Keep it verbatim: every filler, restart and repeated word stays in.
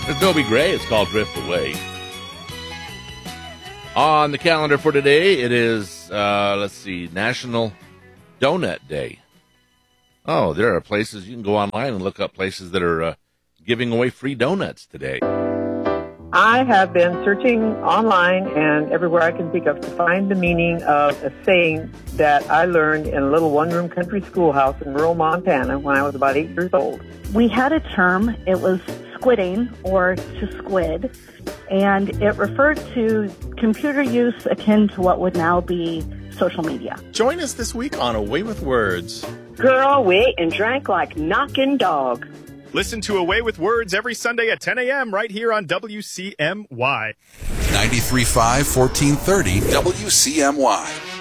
There's Dobie Gray. It's called Drift Away. On the calendar for today, it is, uh, let's see, National Donut Day. Oh, there are places, you can go online and look up places that are uh, giving away free donuts today. I have been searching online and everywhere I can think of to find the meaning of a saying that I learned in a little one-room country schoolhouse in rural Montana when I was about eight years old. We had a term, it was squidding or to squid, and it referred to computer use akin to what would now be social media. Join us this week on Away with Words. Girl, we ate and drank like knocking dog. Listen to Away with Words every Sunday at ten a.m. right here on W C M Y. ninety-three point five, fourteen thirty W C M Y.